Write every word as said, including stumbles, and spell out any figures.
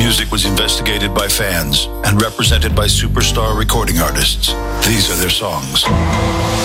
music was investigated by fans and represented by superstar recording artists. These are their songs.